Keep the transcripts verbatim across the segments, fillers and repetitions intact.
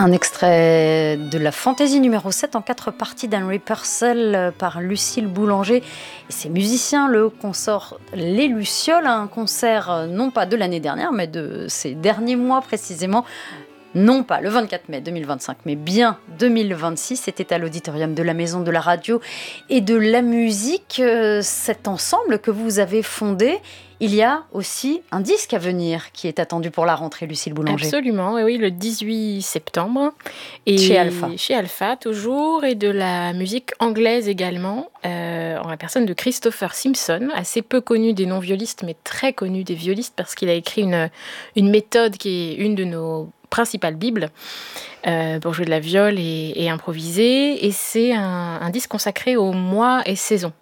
Un extrait de la Fantaisie numéro sept en quatre parties d'Henry Purcell par Lucille Boulanger et ses musiciens. Le consort Les Lucioles, un concert non pas de l'année dernière, mais de ces derniers mois précisément. Non pas le vingt-quatre mai deux mille vingt-cinq, mais bien deux mille vingt-six. C'était à l'auditorium de la Maison de la Radio et de la Musique. Cet ensemble que vous avez fondé, il y a aussi un disque à venir qui est attendu pour la rentrée, Lucille Boulanger. Absolument, oui, oui, le dix-huit septembre. Et chez Alpha. Chez Alpha, toujours, et de la musique anglaise également, euh, en la personne de Christopher Simpson, assez peu connu des non-violistes, mais très connu des violistes, parce qu'il a écrit une, une méthode qui est une de nos principale bible euh, pour jouer de la viole et, et improviser, et c'est un, un disque consacré aux mois et saisons.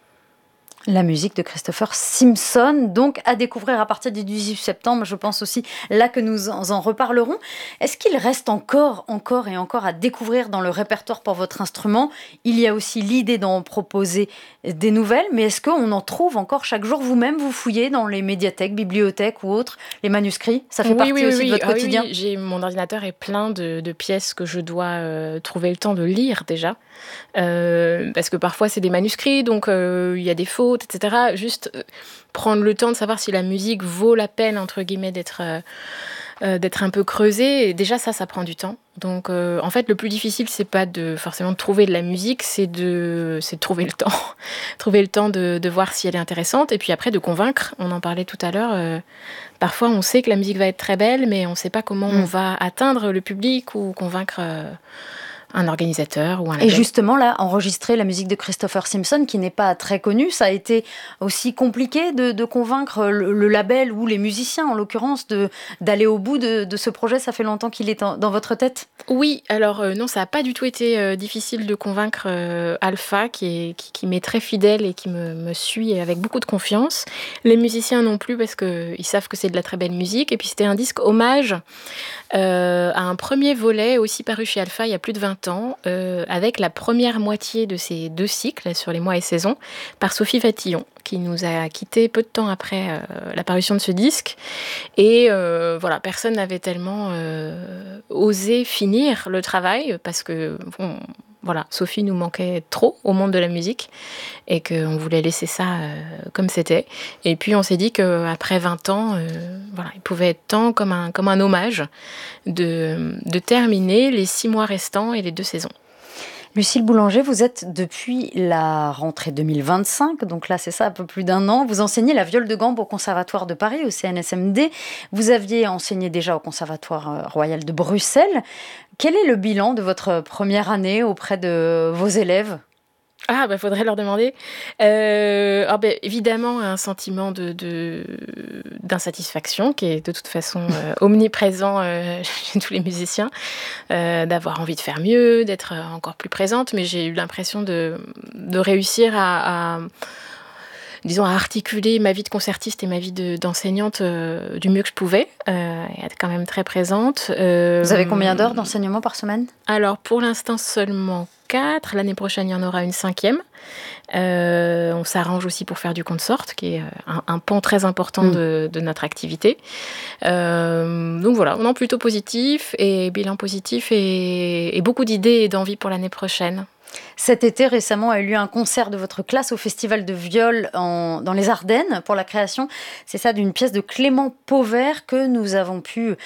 La musique de Christopher Simpson, donc à découvrir à partir du dix-huit septembre, je pense aussi là que nous en reparlerons. Est-ce qu'il reste encore, encore et encore à découvrir dans le répertoire pour votre instrument ? Il y a aussi l'idée d'en proposer des nouvelles, mais est-ce qu'on en trouve encore chaque jour ? Vous-même, vous fouillez dans les médiathèques, bibliothèques ou autres, les manuscrits ? Ça fait oui, partie oui, aussi oui, de votre oui. quotidien ? Ah, oui, j'ai, mon ordinateur est plein de, de pièces que je dois euh, trouver le temps de lire déjà. Euh, parce que parfois c'est des manuscrits, donc il euh, y a des fautes, et cetera. Juste euh, prendre le temps de savoir si la musique vaut la peine, entre guillemets, d'être, euh, euh, d'être un peu creusée. Et déjà ça, ça prend du temps. Donc euh, en fait, le plus difficile, c'est pas de, forcément de trouver de la musique, c'est de, c'est de trouver le temps. trouver le temps de, de voir si elle est intéressante, et puis après de convaincre. On en parlait tout à l'heure. Euh, parfois, on sait que la musique va être très belle, mais on sait pas comment mmh. on va atteindre le public ou convaincre... Euh, un organisateur ou un label. Et justement, là, enregistrer la musique de Christopher Simpson, qui n'est pas très connue, ça a été aussi compliqué de, de convaincre le, le label ou les musiciens, en l'occurrence, de, d'aller au bout de, de ce projet. Ça fait longtemps qu'il est en, dans votre tête ? Oui, alors euh, non, ça n'a pas du tout été euh, difficile de convaincre euh, Alpha, qui, est, qui, qui m'est très fidèle et qui me, me suit avec beaucoup de confiance. Les musiciens non plus, parce qu'ils savent que c'est de la très belle musique. Et puis c'était un disque hommage euh, à un premier volet, aussi paru chez Alpha il y a plus de vingt ans, euh, avec la première moitié de ces deux cycles, sur les mois et saisons, par Sophie Fatillon, qui nous a quittés peu de temps après euh, la parution de ce disque. Et euh, voilà, personne n'avait tellement euh, osé finir le travail, parce que bon, voilà, Sophie nous manquait trop au monde de la musique, et qu'on voulait laisser ça euh, comme c'était. Et puis on s'est dit qu'après vingt ans, euh, voilà, il pouvait être temps, comme un, comme un hommage, de, de terminer les six mois restants et les deux saisons. Lucille Boulanger, vous êtes depuis la rentrée deux mille vingt-cinq, donc là c'est ça, un peu plus d'un an. Vous enseignez la viole de gambe au Conservatoire de Paris, au C N S M D. Vous aviez enseigné déjà au Conservatoire royal de Bruxelles. Quel est le bilan de votre première année auprès de vos élèves ? Ah, bah, faudrait leur demander. Euh, alors, bah, évidemment, un sentiment de, de, d'insatisfaction qui est de toute façon euh, omniprésent euh, chez tous les musiciens, euh, d'avoir envie de faire mieux, d'être encore plus présente, mais j'ai eu l'impression de, de réussir à, à, disons, à articuler ma vie de concertiste et ma vie de, d'enseignante euh, du mieux que je pouvais, euh, et être quand même très présente. Euh, Vous avez combien d'heures d'enseignement par semaine ? Alors, pour l'instant, seulement quatre. L'année prochaine, il y en aura une cinquième. Euh, on s'arrange aussi pour faire du consort, qui est un, un pan très important mmh. de, de notre activité. Euh, donc voilà, on est plutôt positif, et bilan positif, et, et beaucoup d'idées et d'envie pour l'année prochaine. Cet été, récemment, a eu lieu un concert de votre classe au Festival de Viol en, dans les Ardennes pour la création, c'est ça, d'une pièce de Clément Pauvert que nous avons pu